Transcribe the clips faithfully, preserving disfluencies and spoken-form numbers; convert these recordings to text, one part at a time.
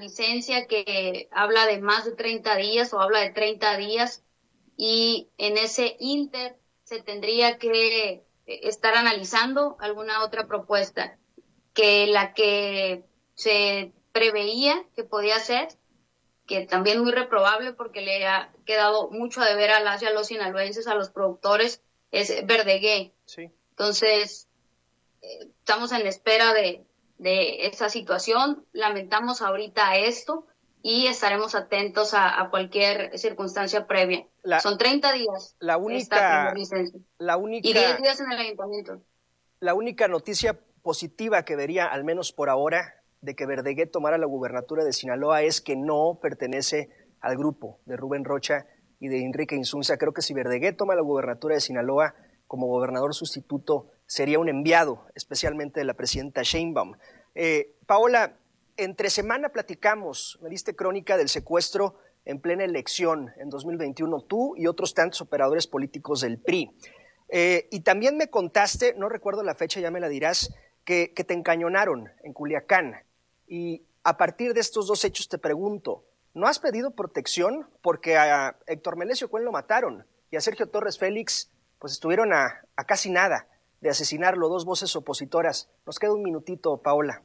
licencia que habla de más de treinta días o habla de treinta días y en ese inter se tendría que estar analizando alguna otra propuesta que la que se preveía que podía ser, que también muy reprobable porque le ha quedado mucho a deber a las y a los sinaloenses, a los productores, es Verdegué. Sí. Entonces, eh, estamos en espera de, de esa situación, lamentamos ahorita esto y estaremos atentos a, a cualquier circunstancia previa. La, Son treinta días. La única, la única, y diez días en el ayuntamiento. La única noticia positiva que vería, al menos por ahora, de que Verdegué tomara la gubernatura de Sinaloa es que no pertenece al grupo de Rubén Rocha y de Enrique Insunza. Creo que si Verdegué toma la gubernatura de Sinaloa como gobernador sustituto, sería un enviado, especialmente de la presidenta Sheinbaum. Eh, Paola, entre semana platicamos, me diste crónica del secuestro en plena elección en dos mil veintiuno, tú y otros tantos operadores políticos del P R I. Eh, y también me contaste, no recuerdo la fecha, ya me la dirás, que, que te encañonaron en Culiacán. Y a partir de estos dos hechos te pregunto, ¿no has pedido protección? Porque a Héctor Melesio Cuen lo mataron y a Sergio Torres Félix pues estuvieron a, a casi nada de asesinarlo, dos voces opositoras. Nos queda un minutito, Paola.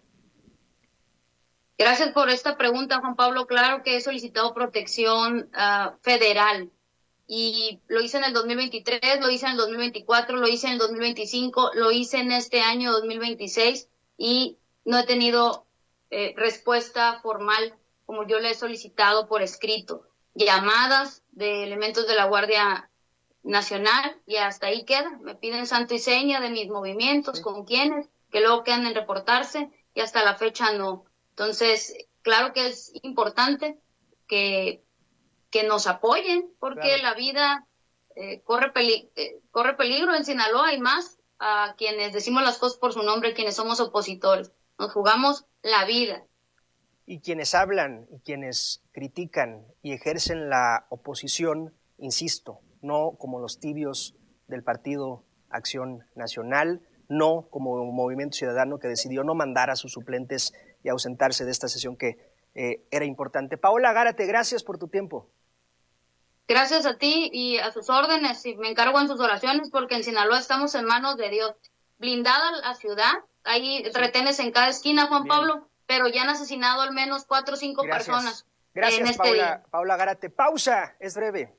Gracias por esta pregunta, Juan Pablo. Claro que he solicitado protección uh, federal y lo hice en el dos mil veintitrés, lo hice en el dos mil veinticuatro, lo hice en el dos mil veinticinco, lo hice en este año dos mil veintiséis y no he tenido eh, respuesta formal como yo le he solicitado por escrito. Llamadas de elementos de la Guardia Nacional y hasta ahí queda. Me piden santo y seña de mis movimientos, sí. Con quiénes, que luego quedan en reportarse y hasta la fecha no. Entonces, claro que es importante que, que nos apoyen porque claro. La vida eh, corre, peli eh, corre peligro en Sinaloa y más a quienes decimos las cosas por su nombre, quienes somos opositores. Nos jugamos la vida. Y quienes hablan y quienes critican y ejercen la oposición, insisto, no como los tibios del Partido Acción Nacional, no como Movimiento Ciudadano que decidió no mandar a sus suplentes y ausentarse de esta sesión que eh, era importante. Paola Gárate, gracias por tu tiempo. Gracias a ti y a sus órdenes, y me encargo en sus oraciones porque en Sinaloa estamos en manos de Dios. Blindada la ciudad, hay sí. retenes en cada esquina, Juan Bien. Pablo, pero ya han asesinado al menos cuatro o cinco gracias. personas. Gracias, en este Paola, día. Paola Gárate. Pausa, es breve.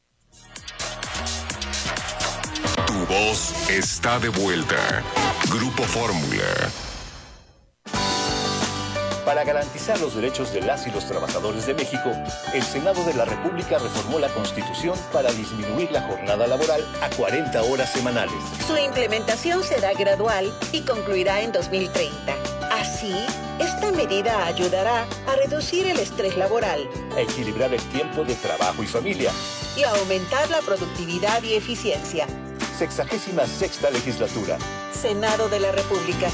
Tu voz está de vuelta. Grupo Fórmula. Para garantizar los derechos de las y los trabajadores de México, el Senado de la República reformó la Constitución para disminuir la jornada laboral a cuarenta horas semanales. Su implementación será gradual y concluirá en dos mil treinta. Así, esta medida ayudará a reducir el estrés laboral, a equilibrar el tiempo de trabajo y familia y a aumentar la productividad y eficiencia. Sexagésima sexta legislatura. Senado de la República.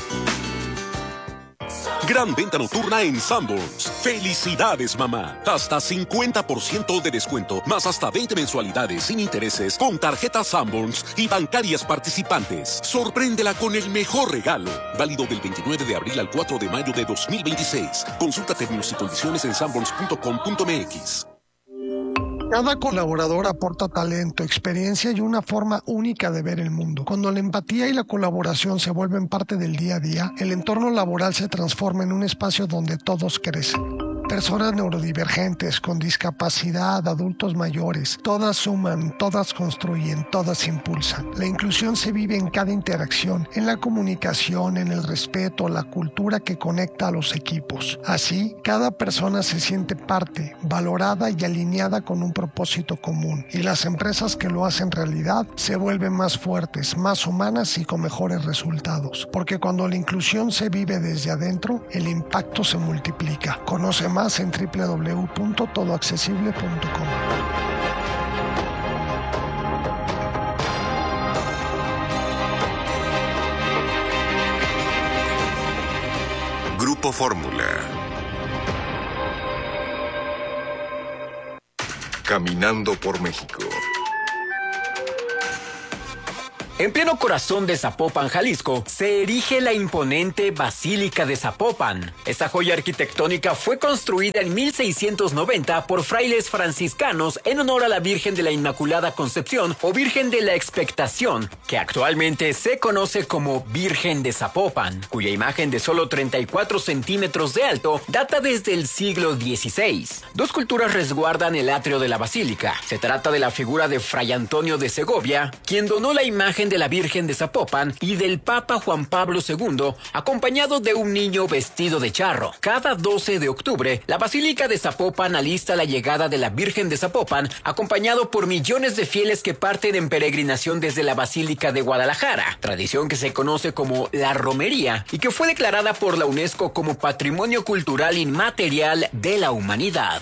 Gran venta nocturna en Sanborns. ¡Felicidades, mamá! Hasta cincuenta por ciento de descuento, más hasta veinte mensualidades sin intereses con tarjetas Sanborns y bancarias participantes. Sorpréndela con el mejor regalo. Válido del veintinueve de abril al cuatro de mayo de dos mil veintiséis. Consulta términos y condiciones en sanborns punto com punto m x. Cada colaborador aporta talento, experiencia y una forma única de ver el mundo. Cuando la empatía y la colaboración se vuelven parte del día a día, el entorno laboral se transforma en un espacio donde todos crecen. Personas neurodivergentes, con discapacidad, adultos mayores, todas suman, todas construyen, todas impulsan. La inclusión se vive en cada interacción, en la comunicación, en el respeto, la cultura que conecta a los equipos. Así, cada persona se siente parte, valorada y alineada con un propósito común. Y las empresas que lo hacen realidad se vuelven más fuertes, más humanas y con mejores resultados. Porque cuando la inclusión se vive desde adentro, el impacto se multiplica. Conoce más en doble u doble u doble u punto todo accesible punto com. Grupo Fórmula. Caminando por México. En pleno corazón de Zapopan, Jalisco, se erige la imponente Basílica de Zapopan. Esta joya arquitectónica fue construida en mil seiscientos noventa por frailes franciscanos en honor a la Virgen de la Inmaculada Concepción o Virgen de la Expectación, que actualmente se conoce como Virgen de Zapopan, cuya imagen de solo treinta y cuatro centímetros de alto data desde el siglo dieciséis. Dos culturas resguardan el atrio de la basílica. Se trata de la figura de Fray Antonio de Segovia, quien donó la imagen de la Virgen de Zapopan, y del Papa Juan Pablo segundo, acompañado de un niño vestido de charro. Cada doce de octubre, la Basílica de Zapopan alista la llegada de la Virgen de Zapopan, acompañado por millones de fieles que parten en peregrinación desde la Basílica de Guadalajara, tradición que se conoce como la romería y que fue declarada por la UNESCO como Patrimonio Cultural Inmaterial de la Humanidad.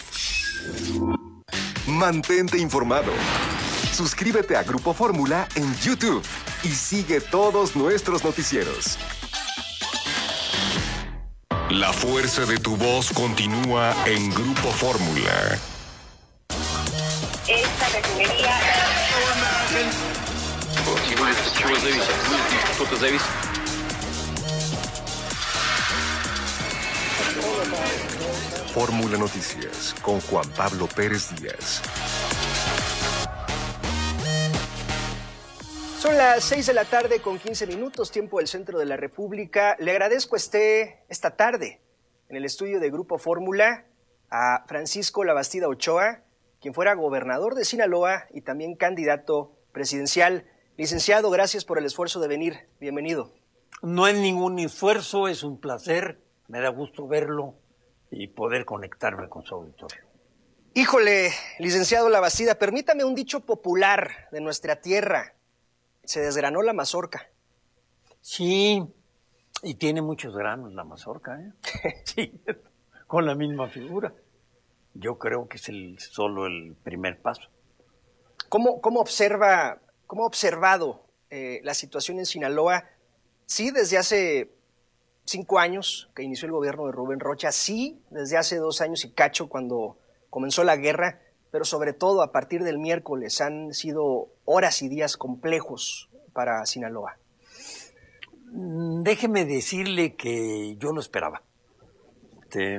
Mantente informado. Suscríbete a Grupo Fórmula en YouTube y sigue todos nuestros noticieros. La fuerza de tu voz continúa en Grupo Fórmula. Esta refinería... Fórmula Noticias con Juan Pablo Pérez Díaz. Son las seis de la tarde con quince minutos, tiempo del centro de la República. Le agradezco esté esta tarde en el estudio de Grupo Fórmula a Francisco Labastida Ochoa, quien fuera gobernador de Sinaloa y también candidato presidencial. Licenciado, gracias por el esfuerzo de venir. Bienvenido. No es ningún esfuerzo, es un placer. Me da gusto verlo y poder conectarme con su auditorio. Híjole, licenciado Labastida, permítame un dicho popular de nuestra tierra. Se desgranó la mazorca. Sí, y tiene muchos granos la mazorca, ¿eh? Sí, con la misma figura. Yo creo que es el, solo el primer paso. ¿Cómo, cómo observa, cómo ha observado eh, la situación en Sinaloa? Sí, desde hace cinco años que inició el gobierno de Rubén Rocha, sí, desde hace dos años y cacho cuando comenzó la guerra, pero sobre todo a partir del miércoles han sido horas y días complejos para Sinaloa. Déjeme decirle que yo lo esperaba. Este,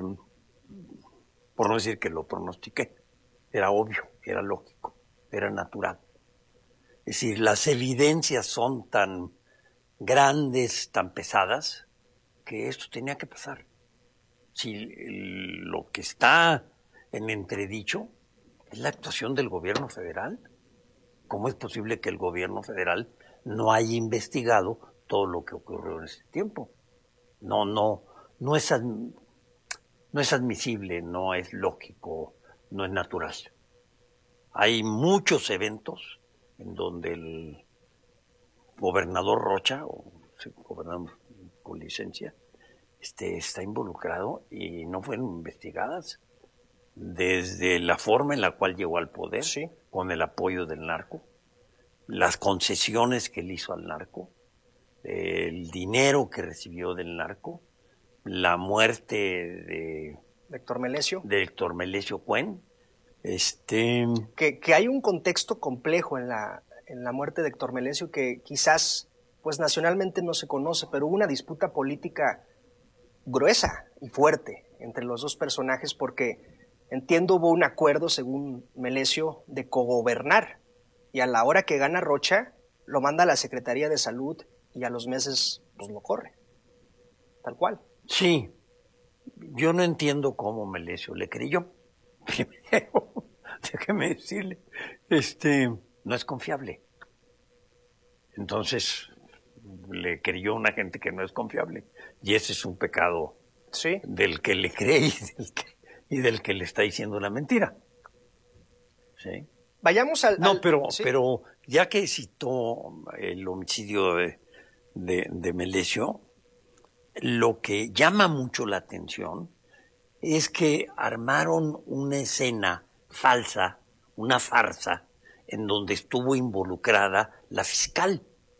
por no decir que lo pronostiqué. Era obvio, era lógico, era natural. Es decir, las evidencias son tan grandes, tan pesadas, que esto tenía que pasar. Si lo que está en entredicho es la actuación del gobierno federal. ¿Cómo es posible que el gobierno federal no haya investigado todo lo que ocurrió en este tiempo? No, no, no es, adm- no es admisible, no es lógico, no es natural. Hay muchos eventos en donde el gobernador Rocha, o sí, gobernador con licencia, este, está involucrado y no fueron investigadas. Desde la forma en la cual llegó al poder, sí, con el apoyo del narco, las concesiones que él hizo al narco, el dinero que recibió del narco, la muerte de Héctor Melesio, de Héctor Melesio Cuen. Este... Que, que hay un contexto complejo en la, en la muerte de Héctor Melesio que quizás pues nacionalmente no se conoce, pero hubo una disputa política gruesa y fuerte entre los dos personajes porque entiendo hubo un acuerdo, según Melesio, de cogobernar. Y a la hora que gana Rocha, lo manda a la Secretaría de Salud y a los meses pues lo corre. Tal cual. Sí. Yo no entiendo cómo Melesio le creyó. Primero, déjeme decirle, este, no es confiable. Entonces, le creyó a una gente que no es confiable. Y ese es un pecado, ¿sí?, del que le cree y del que... y del que le está diciendo una mentira. ¿Sí? Vayamos al... No, al, pero, ¿sí? pero ya que citó el homicidio de, de, de Melesio, lo que llama mucho la atención es que armaron una escena falsa, una farsa, en donde estuvo involucrada la fiscal.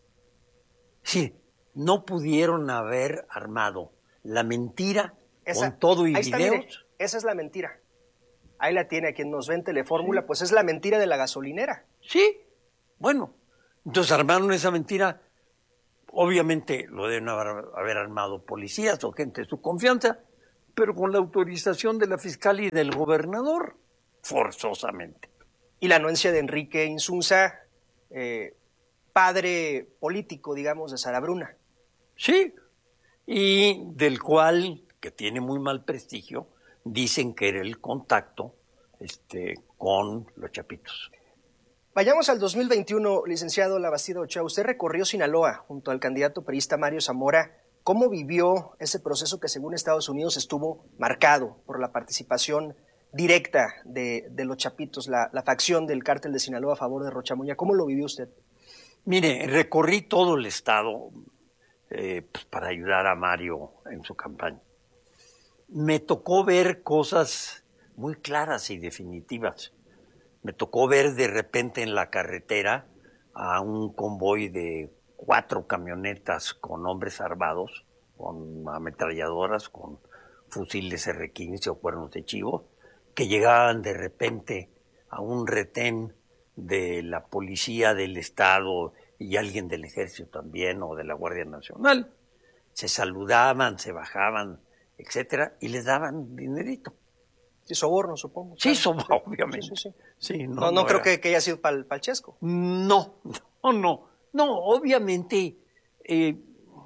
Sí, no pudieron haber armado la mentira esa, con todo y ahí está, videos. Mire, esa es la mentira. Ahí la tiene a quien nos ve en Telefórmula, sí, pues es la mentira de la gasolinera. Sí, bueno, Entonces armaron esa mentira. Obviamente lo deben haber, haber armado policías o gente de su confianza, pero con la autorización de la fiscal y del gobernador, forzosamente. Y la anuencia de Enrique Insunza, eh, padre político, digamos, de Sara Bruna. Sí, y del cual, que tiene muy mal prestigio, dicen que era el contacto este, con los chapitos. Vayamos al dos mil veintiuno, licenciado Labastida Ochoa. Usted recorrió Sinaloa junto al candidato priista Mario Zamora. ¿Cómo vivió ese proceso que según Estados Unidos estuvo marcado por la participación directa de, de los chapitos, la, la facción del cártel de Sinaloa a favor de Rocha Moya? ¿Cómo lo vivió usted? Mire, recorrí todo el estado eh, pues, para ayudar a Mario en su campaña. Me tocó ver cosas muy claras y definitivas. Me tocó ver de repente en la carretera a un convoy de cuatro camionetas con hombres armados, con ametralladoras, con fusiles erre quince o cuernos de chivo, que llegaban de repente a un retén de la policía del estado y alguien del ejército también o de la Guardia Nacional. Se saludaban, se bajaban, etcétera, y les daban dinerito. Sí, soborno, supongo. Sí, soborno, obviamente. Sí, sí, sí. Sí, no, no, no, no creo era... que, que haya sido para el Chesco. No, no, no. No, obviamente eh,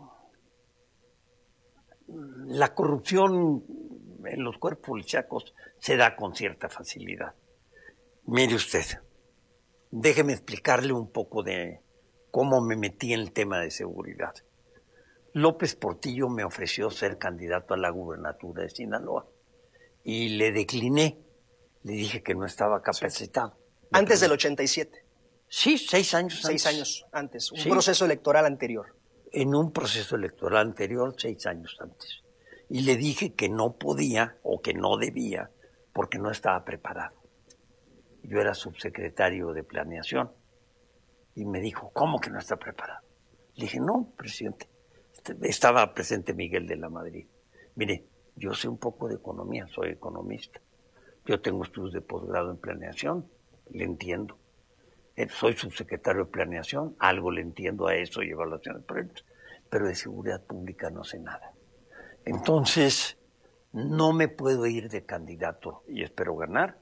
la corrupción en los cuerpos policíacos se da con cierta facilidad. Mire usted, déjeme explicarle un poco de cómo me metí en el tema de seguridad. López Portillo me ofreció ser candidato a la gubernatura de Sinaloa y le decliné. Le dije que no estaba capacitado. Sí. Antes del ochenta y siete. Sí, seis años seis antes. Seis años antes, un sí. proceso electoral anterior. En un proceso electoral anterior, seis años antes. Y le dije que no podía o que no debía porque no estaba preparado. Yo era subsecretario de Planeación. Y me dijo, ¿cómo que no está preparado? Le dije, no, presidente. Estaba presente Miguel de la Madrid. Mire, yo sé un poco de economía, soy economista. Yo tengo estudios de posgrado en Planeación, le entiendo. Soy subsecretario de Planeación, algo le entiendo a eso y evaluación de proyectos, pero de seguridad pública no sé nada. Entonces, no me puedo ir de candidato y espero ganar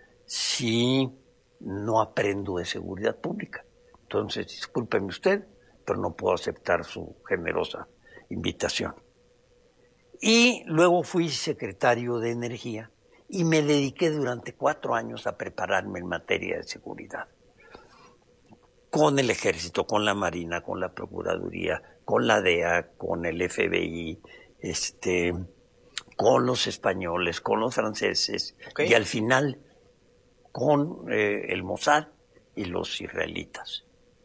si no aprendo de seguridad pública. Entonces, discúlpeme usted, pero no puedo aceptar su generosa invitación. Y luego fui secretario de Energía y me dediqué durante cuatro años a prepararme en materia de seguridad. Con el Ejército, con la Marina, con la Procuraduría, con la D E A, con el F B I, este, con los españoles, con los franceses, okay. Y al final con eh, el Mossad y los israelitas.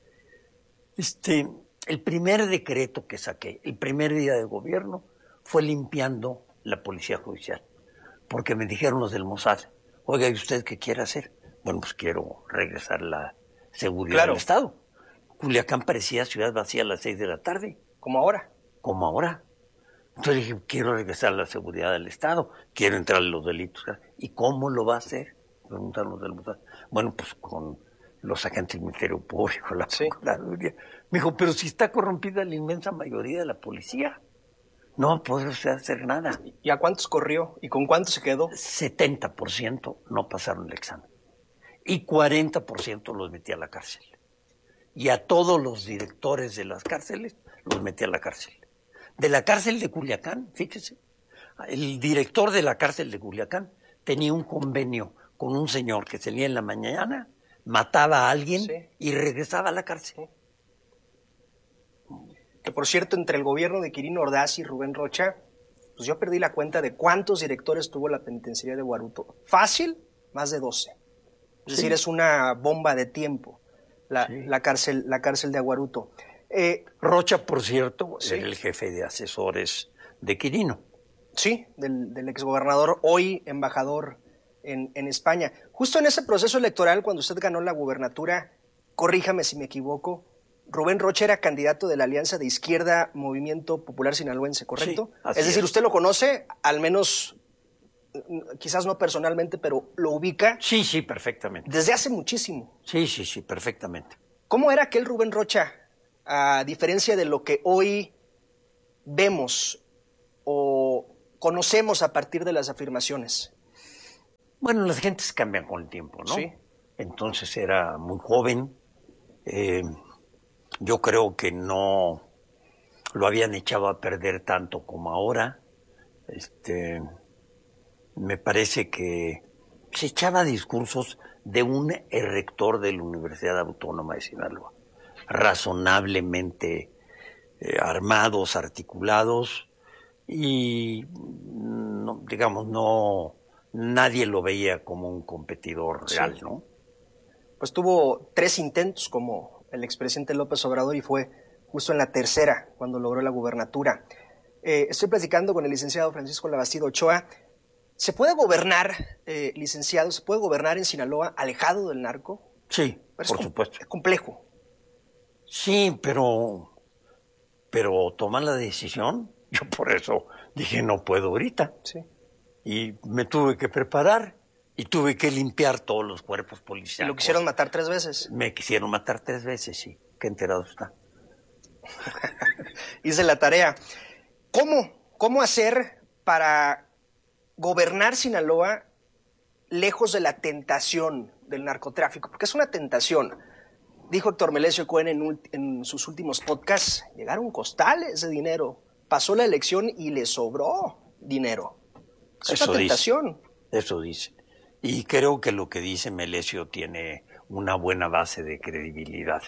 Este, el primer decreto que saqué, el primer día de gobierno, fue limpiando la policía judicial. Porque me dijeron los del Mossad, oiga, ¿y usted qué quiere hacer? Bueno, pues quiero regresar la seguridad claro. del Estado. Culiacán parecía ciudad vacía a las seis de la tarde. ¿Como ahora? Como ahora. Entonces dije, quiero regresar a la seguridad del Estado, quiero entrar en los delitos. ¿Y cómo lo va a hacer? Preguntaron los del Mossad. Bueno, pues con los agentes del Ministerio Público, la sí. Procuraduría. Me dijo, pero si está corrompida la inmensa mayoría de la policía. No puede usted hacer nada. ¿Y a cuántos corrió? ¿Y con cuántos se quedó? setenta por ciento no pasaron el examen. Y cuarenta por ciento los metí a la cárcel. Y a todos los directores de las cárceles los metí a la cárcel. De la cárcel de Culiacán, fíjese, el director de la cárcel de Culiacán tenía un convenio con un señor que salía en la mañana, mataba a alguien sí. y regresaba a la cárcel. Sí. Que por cierto, entre el gobierno de Quirino Ordaz y Rubén Rocha, pues yo perdí la cuenta de cuántos directores tuvo la penitenciaría de Guaruto. Fácil, más de doce. Es sí. decir, es una bomba de tiempo la, sí. la, cárcel, la cárcel de Aguaruto. Eh, Rocha, por cierto, sí. era el jefe de asesores de Quirino. Sí, del, del exgobernador, hoy embajador en, en España. Justo en ese proceso electoral, cuando usted ganó la gubernatura, corríjame si me equivoco, Rubén Rocha era candidato de la Alianza de Izquierda Movimiento Popular Sinaloense, ¿correcto? Sí, así es decir, es. usted lo conoce, al menos, quizás no personalmente, pero lo ubica. Sí, sí, perfectamente. Desde hace muchísimo. Sí, sí, sí, perfectamente. ¿Cómo era aquel Rubén Rocha, a diferencia de lo que hoy vemos o conocemos a partir de las afirmaciones? Bueno, las gentes cambian con el tiempo, ¿no? Sí. Entonces era muy joven. Eh, yo creo que no lo habían echado a perder tanto como ahora. Este, me parece que se echaba discursos de un rector de la Universidad Autónoma de Sinaloa, razonablemente eh, armados, articulados, y no, digamos, no, nadie lo veía como un competidor real, sí. ¿no? Pues tuvo tres intentos como el expresidente López Obrador y fue justo en la tercera cuando logró la gubernatura. Eh, estoy platicando con el licenciado Francisco Labastida Ochoa. ¿Se puede gobernar, eh, licenciado, se puede gobernar en Sinaloa alejado del narco? Sí, por supuesto. Es complejo. Sí, pero, pero toman la decisión. Yo por eso dije no puedo ahorita. Sí. Y me tuve que preparar y tuve que limpiar todos los cuerpos policiales. ¿Y lo quisieron matar tres veces? Me quisieron matar tres veces, sí. Qué enterado está. Hice la tarea. ¿Cómo? ¿Cómo hacer para gobernar Sinaloa lejos de la tentación del narcotráfico? Porque es una tentación. Dijo Héctor Melesio Cohen en, en sus últimos podcasts, llegaron costales de dinero. Pasó la elección y le sobró dinero. Es Eso una tentación. Dice, eso dice. Y creo que lo que dice Melesio tiene una buena base de credibilidad.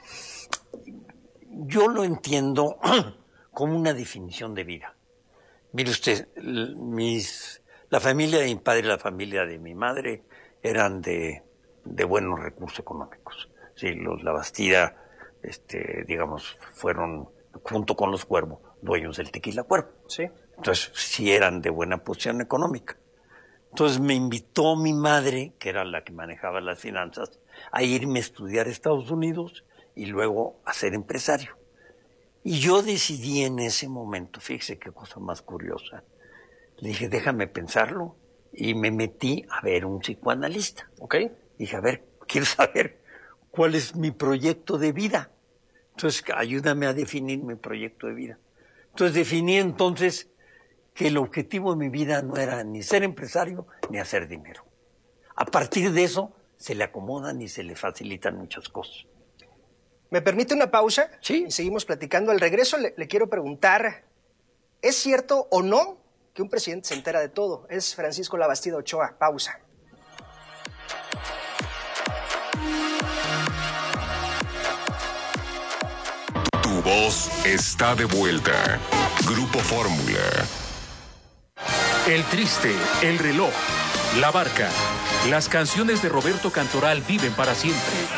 Yo lo entiendo como una definición de vida. Mire usted, mis, la familia de mi padre y la familia de mi madre eran de, de buenos recursos económicos. Sí, los Labastida, este, digamos, fueron, junto con los Cuervo, dueños del Tequila Cuervo. Sí. Entonces, sí eran de buena posición económica. Entonces me invitó mi madre, que era la que manejaba las finanzas, a irme a estudiar a Estados Unidos y luego a ser empresario. Y yo decidí en ese momento, fíjese qué cosa más curiosa, le dije, déjame pensarlo, y me metí a ver un psicoanalista. ¿Ok? Dije, a ver, quiero saber cuál es mi proyecto de vida. Entonces, ayúdame a definir mi proyecto de vida. Entonces definí entonces que el objetivo de mi vida no era ni ser empresario ni hacer dinero. A partir de eso se le acomodan y se le facilitan muchas cosas. ¿Me permite una pausa? Sí. Y seguimos platicando. Al regreso le, le quiero preguntar, ¿es cierto o no que un presidente se entera de todo? Es Francisco Labastida Ochoa. Pausa. Tu voz está de vuelta. Grupo Fórmula. El Triste, El Reloj, La Barca. Las canciones de Roberto Cantoral viven para siempre.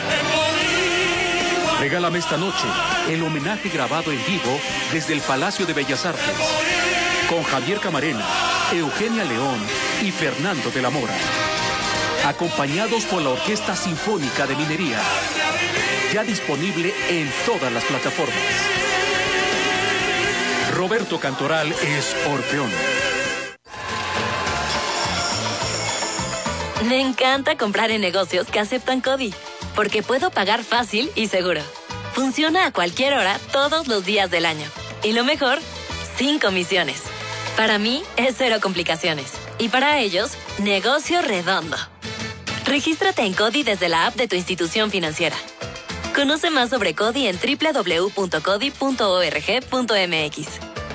Regálame esta noche el homenaje grabado en vivo desde el Palacio de Bellas Artes. Con Javier Camarena, Eugenia León y Fernando de la Mora. Acompañados por la Orquesta Sinfónica de Minería. Ya disponible en todas las plataformas. Roberto Cantoral es Orfeón. Me encanta comprar en negocios que aceptan CODI, porque puedo pagar fácil y seguro. Funciona a cualquier hora, todos los días del año. Y lo mejor, sin comisiones. Para mí, es cero complicaciones. Y para ellos, negocio redondo. Regístrate en CODI desde la app de tu institución financiera. Conoce más sobre CODI en doble u doble u doble u punto codi punto org punto m x.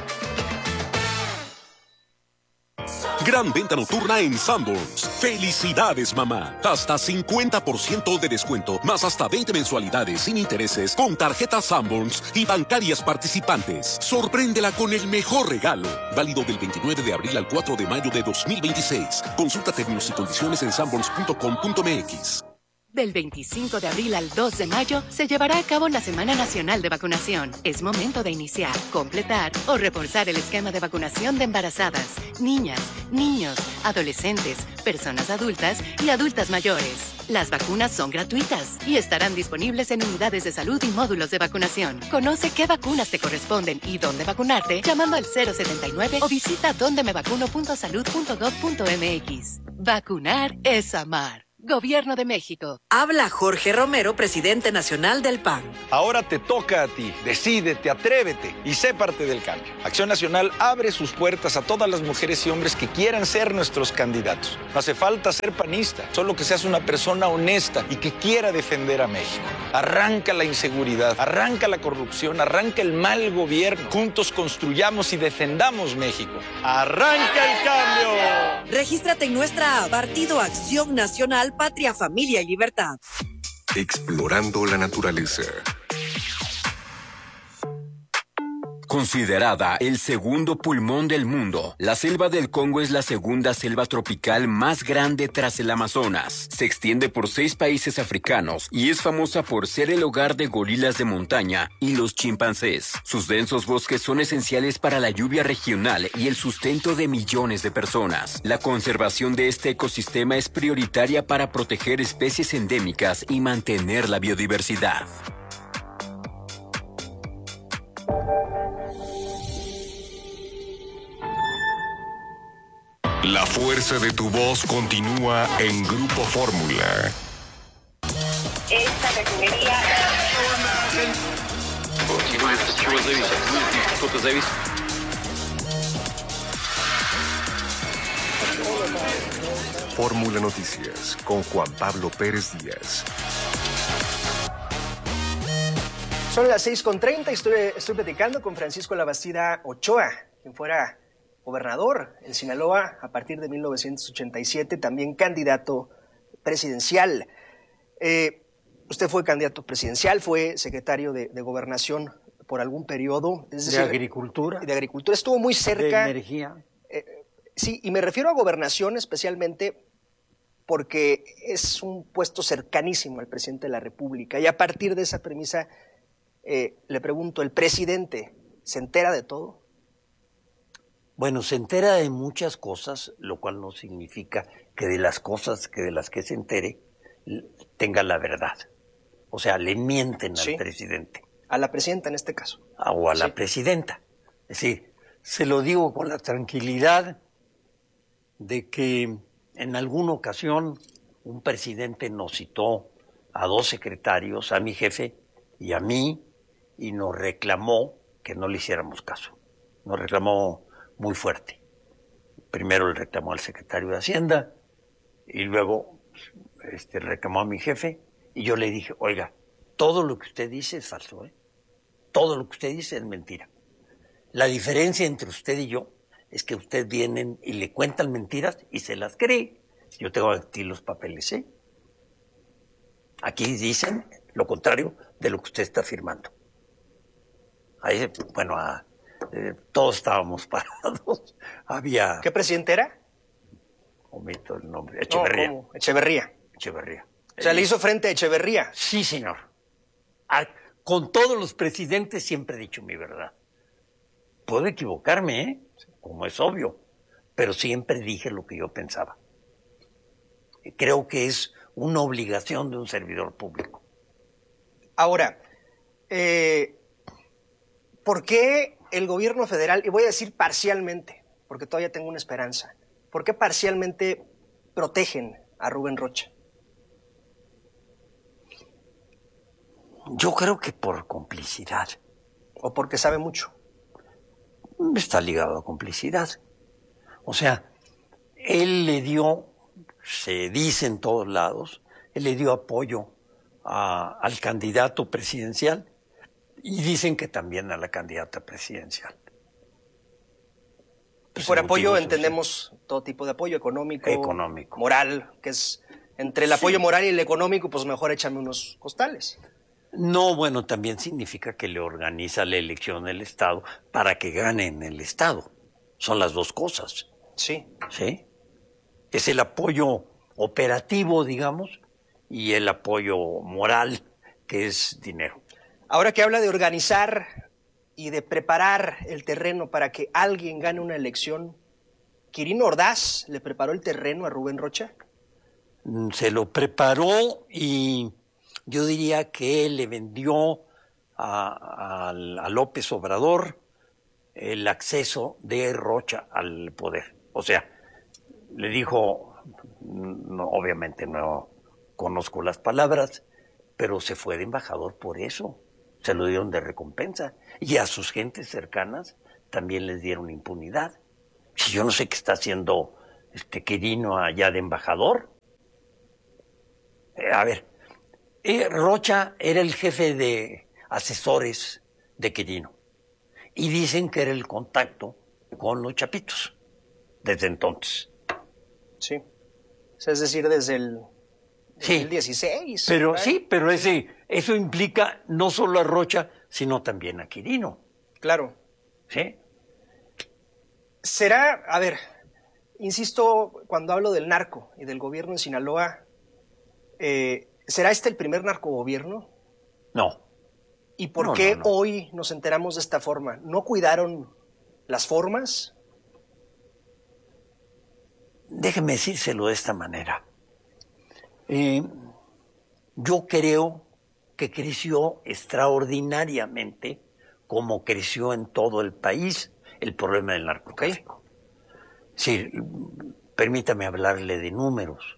Gran venta nocturna en Sanborns. ¡Felicidades, mamá! Hasta cincuenta por ciento de descuento, más hasta veinte mensualidades sin intereses con tarjetas Sanborns y bancarias participantes. Sorpréndela con el mejor regalo. Válido del veintinueve de abril al cuatro de mayo de dos mil veintiséis. Consulta términos y condiciones en sanborns punto com punto m x. Del veinticinco de abril al dos de mayo se llevará a cabo la Semana Nacional de Vacunación. Es momento de iniciar, completar o reforzar el esquema de vacunación de embarazadas, niñas, niños, adolescentes, personas adultas y adultas mayores. Las vacunas son gratuitas y estarán disponibles en unidades de salud y módulos de vacunación. Conoce qué vacunas te corresponden y dónde vacunarte llamando al cero setenta y nueve o visita donde me vacuno punto salud punto gov punto m x. Vacunar es amar. Gobierno de México. Habla Jorge Romero, presidente nacional del P A N. Ahora te toca a ti. Decídete, atrévete y sé parte del cambio. Acción Nacional abre sus puertas a todas las mujeres y hombres que quieran ser nuestros candidatos. No hace falta ser panista, solo que seas una persona honesta y que quiera defender a México. Arranca la inseguridad, arranca la corrupción, arranca el mal gobierno. Juntos construyamos y defendamos México. ¡Arranca el cambio! Regístrate en nuestra app Partido Acción Nacional, Patria, Familia y Libertad. Explorando la naturaleza. Considerada el segundo pulmón del mundo, la selva del Congo es la segunda selva tropical más grande tras el Amazonas. Se extiende por seis países africanos y es famosa por ser el hogar de gorilas de montaña y los chimpancés. Sus densos bosques son esenciales para la lluvia regional y el sustento de millones de personas. La conservación de este ecosistema es prioritaria para proteger especies endémicas y mantener la biodiversidad. La fuerza de tu voz continúa en Grupo Fórmula. Esta refinería... Fórmula Noticias con Juan Pablo Pérez Díaz. Son las seis con treinta y estoy, estoy platicando con Francisco Labastida Ochoa, quien fuera gobernador en Sinaloa a partir de mil novecientos ochenta y siete, también candidato presidencial. Eh, usted fue candidato presidencial, fue secretario de, de Gobernación por algún periodo. Es decir, de Agricultura. De Agricultura. Estuvo muy cerca. De Energía. Eh, sí, y me refiero a Gobernación especialmente porque es un puesto cercanísimo al presidente de la República. Y a partir de esa premisa, eh, le pregunto, ¿el presidente se entera de todo? Bueno, se entera de muchas cosas, lo cual no significa que de las cosas que de las que se entere tenga la verdad. O sea, le mienten sí. al presidente. A la presidenta en este caso. O a la sí. presidenta. Es decir, se lo digo con la tranquilidad de que en alguna ocasión un presidente nos citó a dos secretarios, a mi jefe y a mí, y nos reclamó que no le hiciéramos caso. Nos reclamó muy fuerte. Primero le reclamó al secretario de Hacienda y luego este, reclamó a mi jefe y yo le dije, oiga, todo lo que usted dice es falso, ¿eh? Todo lo que usted dice es mentira. La diferencia entre usted y yo es que usted vienen y le cuentan mentiras y se las cree. Yo tengo aquí los papeles, ¿eh? Aquí dicen lo contrario de lo que usted está afirmando. Ahí, bueno, a... Eh, todos estábamos parados. Había... ¿Qué presidente era? Omito el nombre. Echeverría. No, ¿cómo? Echeverría. Echeverría. O sea, ¿le hizo frente a Echeverría? Sí, señor. A, con todos los presidentes siempre he dicho mi verdad. Puedo equivocarme, ¿eh? Como es obvio. Pero siempre dije lo que yo pensaba. Creo que es una obligación de un servidor público. Ahora, eh, ¿por qué el gobierno federal, y voy a decir parcialmente, porque todavía tengo una esperanza, ¿por qué parcialmente protegen a Rubén Rocha? Yo creo que por complicidad. ¿O porque sabe mucho? Está ligado a complicidad. O sea, él le dio, se dice en todos lados, él le dio apoyo a, al candidato presidencial. Y dicen que también a la candidata presidencial. Pues por apoyo entendemos sí. todo tipo de apoyo económico, económico, moral, que es entre el apoyo sí. moral y el económico, pues mejor échame unos costales. No, bueno, también significa que le organiza la elección del Estado para que gane en el Estado. Son las dos cosas. Sí. Sí. Es el apoyo operativo, digamos, y el apoyo moral, que es dinero. Ahora que habla de organizar y de preparar el terreno para que alguien gane una elección, ¿Quirino Ordaz le preparó el terreno a Rubén Rocha? Se lo preparó y yo diría que le vendió a, a, a López Obrador el acceso de Rocha al poder. O sea, le dijo, no, obviamente no conozco las palabras, pero se fue de embajador por eso. Se lo dieron de recompensa. Y a sus gentes cercanas también les dieron impunidad. Si yo no sé qué está haciendo este Quirino allá de embajador. Eh, a ver, eh, Rocha era el jefe de asesores de Quirino. Y dicen que era el contacto con los chapitos desde entonces. Sí. Es decir, desde el sí, dos mil dieciséis. Pero, sí, pero ese, eso implica no solo a Rocha, sino también a Quirino. Claro. ¿Sí? Será, a ver, insisto, cuando hablo del narco y del gobierno en Sinaloa, eh, ¿será este el primer narcogobierno? No. ¿Y por no, qué no, no. hoy nos enteramos de esta forma? ¿No cuidaron las formas? Déjeme decírselo de esta manera. Eh, yo creo que creció extraordinariamente como creció en todo el país el problema del narcotráfico. Sí, permítame hablarle de números.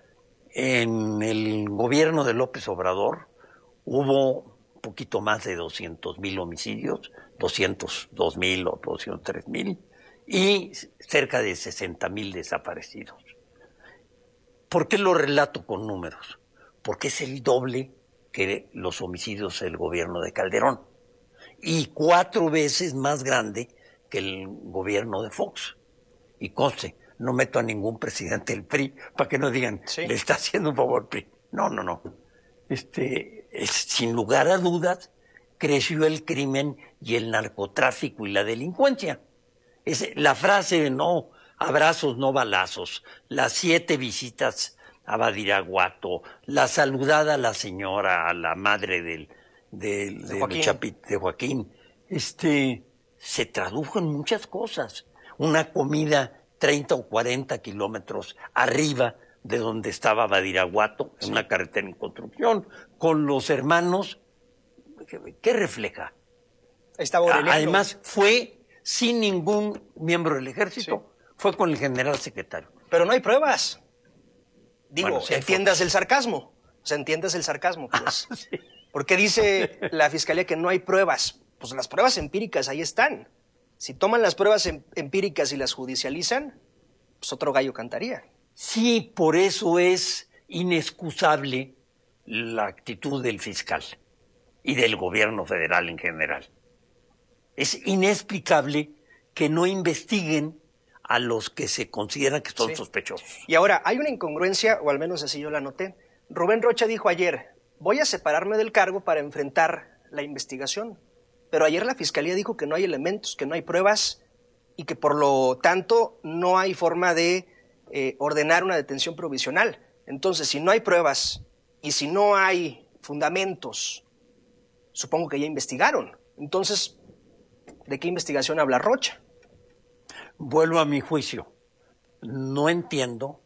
En el gobierno de López Obrador hubo un poquito más de doscientos mil homicidios, doscientos dos mil o doscientos tres mil, y cerca de sesenta mil desaparecidos. ¿Por qué lo relato con números? Porque es el doble que los homicidios del gobierno de Calderón y cuatro veces más grande que el gobierno de Fox. Y conste, no meto a ningún presidente del P R I para que no digan, sí, le está haciendo un favor al P R I. No, no, no. Este, es, sin lugar a dudas, creció el crimen y el narcotráfico y la delincuencia. Es la frase de no abrazos, no balazos, las siete visitas a Badiraguato, la saludada a la señora, a la madre del, del, de, de, Joaquín. Chapit, de Joaquín, este, se tradujo en muchas cosas. Una comida treinta o cuarenta kilómetros arriba de donde estaba Badiraguato, en sí, una carretera en construcción, con los hermanos. ¿Qué refleja? Estaba Aureliano. Además, fue sin ningún miembro del ejército, sí, fue con el general secretario. Pero no hay pruebas. Digo, Bueno, sí, entiendas el sarcasmo. O sea, entiendas el sarcasmo, pues. Sí. Porque dice la fiscalía que no hay pruebas. Pues las pruebas empíricas ahí están. Si toman las pruebas em- empíricas y las judicializan, pues otro gallo cantaría. Sí, por eso es inexcusable la actitud del fiscal y del gobierno federal en general. Es inexplicable que no investiguen a los que se consideran que son, sí, sospechosos. Y ahora, hay una incongruencia, o al menos así yo la noté. Rubén Rocha dijo ayer, voy a separarme del cargo para enfrentar la investigación. Pero ayer la fiscalía dijo que no hay elementos, que no hay pruebas y que por lo tanto no hay forma de eh, ordenar una detención provisional. Entonces, si no hay pruebas y si no hay fundamentos, supongo que ya investigaron. Entonces, ¿de qué investigación habla Rocha? Vuelvo a mi juicio. No entiendo,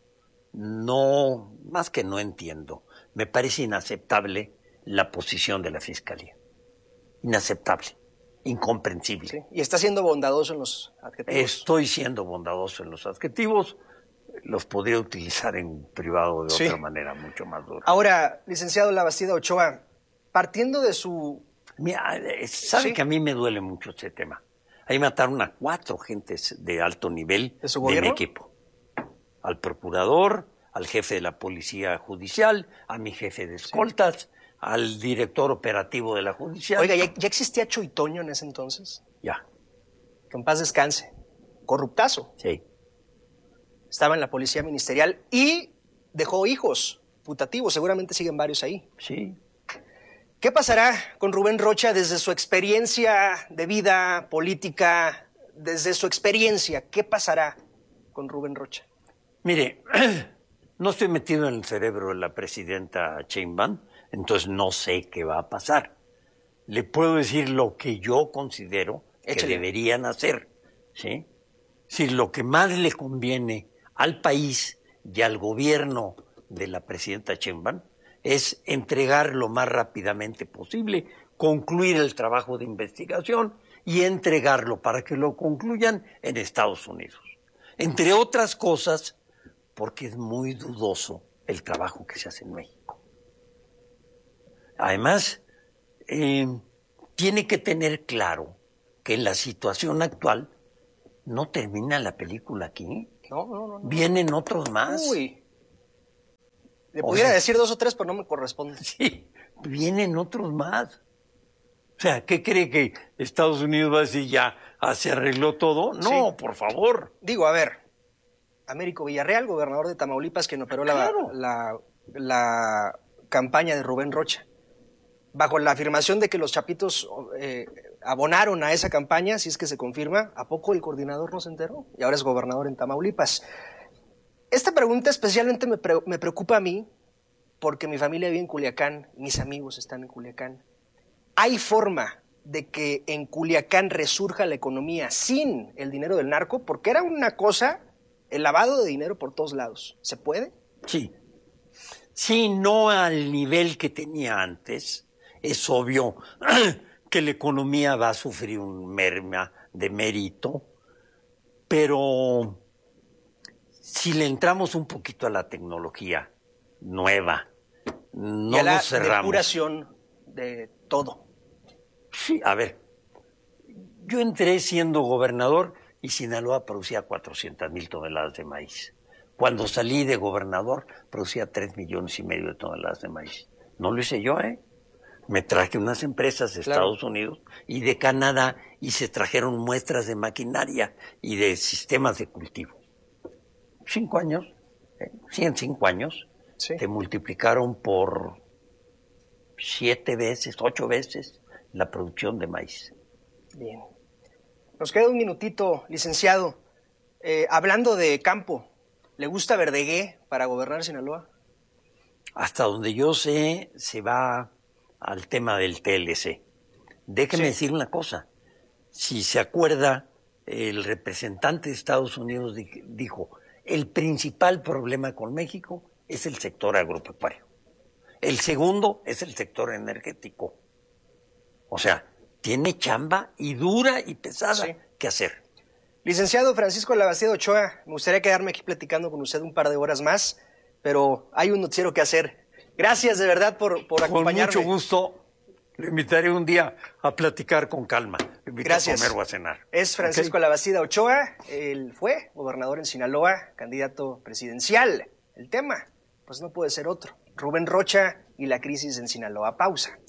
no, más que no entiendo, me parece inaceptable la posición de la fiscalía. Inaceptable, incomprensible. Sí, y está siendo bondadoso en los adjetivos. Estoy siendo bondadoso en los adjetivos, los podría utilizar en privado de, sí, otra manera mucho más dura. Ahora, licenciado Labastida Ochoa, partiendo de su... Mira, sabe, sí, que a mí me duele mucho este tema. Ahí mataron a cuatro gentes de alto nivel de, su de mi equipo. Al procurador, al jefe de la policía judicial, a mi jefe de escoltas, sí, al director operativo de la judicial. Oiga, ¿ya, ya existía Choitoño en ese entonces? Ya. Que en paz descanse. Corruptazo. Sí. Estaba en la policía ministerial y dejó hijos putativos. Seguramente siguen varios ahí. Sí. ¿Qué pasará con Rubén Rocha desde su experiencia de vida política, desde su experiencia? ¿Qué pasará con Rubén Rocha? Mire, no estoy metido en el cerebro de la presidenta Sheinbaum, entonces no sé qué va a pasar. Le puedo decir lo que yo considero Échale. que deberían hacer, ¿sí? Si lo que más le conviene al país y al gobierno de la presidenta Sheinbaum es entregar lo más rápidamente posible, concluir el trabajo de investigación y entregarlo para que lo concluyan en Estados Unidos. Entre otras cosas, porque es muy dudoso el trabajo que se hace en México. Además, eh, tiene que tener claro que en la situación actual no termina la película aquí. No, no, no. no. Vienen otros más. Uy. Le pudiera o sea, decir dos o tres, pero no me corresponde. Sí, vienen otros más. O sea, ¿qué cree que Estados Unidos va a decir ya se arregló todo? No, sí. Por favor. Digo, a ver, Américo Villarreal, gobernador de Tamaulipas, quien operó la, claro. la, la campaña de Rubén Rocha, bajo la afirmación de que los chapitos eh, abonaron a esa campaña, si es que se confirma, ¿a poco el coordinador no se enteró? Y ahora es gobernador en Tamaulipas. Esta pregunta especialmente me, pre me preocupa a mí, porque mi familia vive en Culiacán, mis amigos están en Culiacán. ¿Hay forma de que en Culiacán resurja la economía sin el dinero del narco? Porque era una cosa, el lavado de dinero por todos lados. ¿Se puede? Sí. Sí, no al nivel que tenía antes. Es obvio que la economía va a sufrir un merma de mérito, pero si le entramos un poquito a la tecnología nueva, no y a la nos cerramos. Depuración de todo. Sí, a ver, yo entré siendo gobernador y Sinaloa producía cuatrocientas mil toneladas de maíz. Cuando salí de gobernador producía tres millones y medio de toneladas de maíz. No lo hice yo, ¿eh? Me traje unas empresas de claro. Estados Unidos y de Canadá y se trajeron muestras de maquinaria y de sistemas de cultivo. Cinco años, ¿eh? Sí, en cinco años, sí. Te multiplicaron por siete veces, ocho veces la producción de maíz. Bien. Nos queda un minutito, licenciado. Eh, hablando de campo, ¿le gusta Verdegué para gobernar Sinaloa? Hasta donde yo sé, se va al tema del T L C. Déjeme sí. decir una cosa. Si se acuerda, el representante de Estados Unidos dijo, el principal problema con México es el sector agropecuario. El segundo es el sector energético. O sea, tiene chamba y dura y pesada sí. que hacer. Licenciado Francisco Labastida Ochoa, me gustaría quedarme aquí platicando con usted un par de horas más, pero hay un noticiero que hacer. Gracias de verdad por, por acompañarme. Con mucho gusto. Le invitaré un día a platicar con calma. Le invito Gracias. a comer o a cenar. Es Francisco ¿Okay? Labastida Ochoa. Él fue gobernador en Sinaloa, candidato presidencial. El tema, pues no puede ser otro. Rubén Rocha y la crisis en Sinaloa. Pausa.